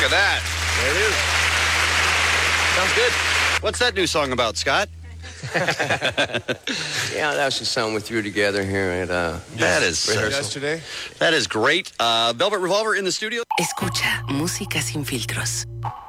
at that. There it is. Sounds good. What's that new song about, Scott? Yeah, that was just something we threw together here at That is Yesterday. That is great. Velvet Revolver in the studio. Escucha música sin filtros.